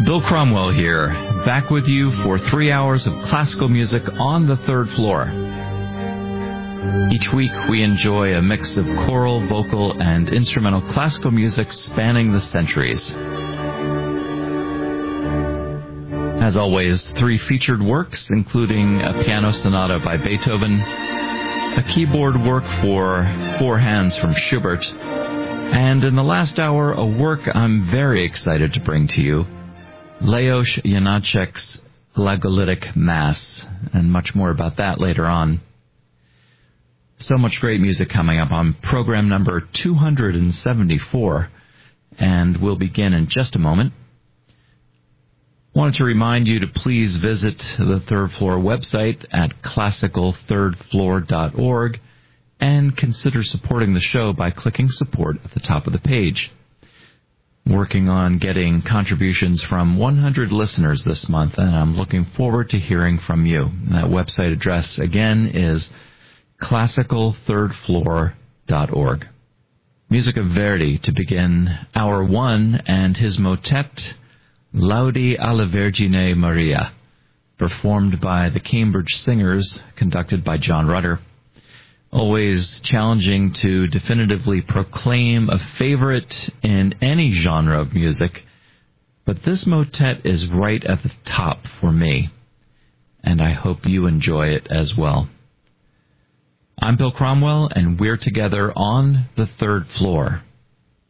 Bill Cromwell here, back with you for 3 hours of classical music on the third floor. Each week we enjoy a mix of choral, vocal, and instrumental classical music spanning the centuries. As always, 3 featured works, including a piano sonata by Beethoven, a keyboard work for 4 hands from Schubert, and in the last hour, a work I'm very excited to bring to you, Leos Janáček's Glagolitic Mass, and much more about that later on. So much great music coming up on program number 274, and we'll begin in just a moment. Wanted to remind you to please visit the Third Floor website at classicalthirdfloor.org and consider supporting the show by clicking support at the top of the page. Working on getting contributions from 100 listeners this month, and I'm looking forward to hearing from you. That website address, again, is classicalthirdfloor.org. Music of Verdi to begin Hour 1 and his motet, Laudi alla Vergine Maria, performed by the Cambridge Singers, conducted by John Rutter. Always challenging to definitively proclaim a favorite in any genre of music, but this motet is right at the top for me, and I hope you enjoy it as well. I'm Bill Cromwell, and we're together on the third floor.